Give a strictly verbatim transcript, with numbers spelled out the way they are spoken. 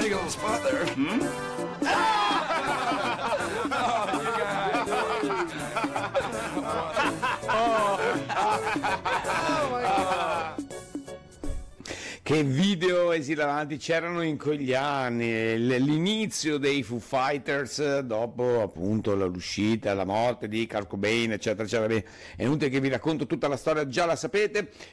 Take a little spot there. Hmm? Oh, you guys. Oh. Oh my God. Che video esilaranti c'erano in quegli anni, l'inizio dei Foo Fighters dopo appunto l'uscita, la morte di Kurt Cobain eccetera eccetera. È inutile che vi racconto tutta la storia, già la sapete,